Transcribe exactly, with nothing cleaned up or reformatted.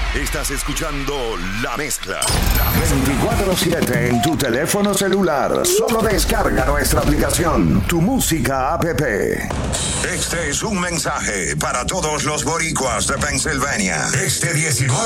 Estás escuchando La Mezcla. veinticuatro siete en tu teléfono celular. Solo descarga nuestra aplicación, Tu Música app. Este es un mensaje para todos los boricuas de Pensilvania. Este diecinueve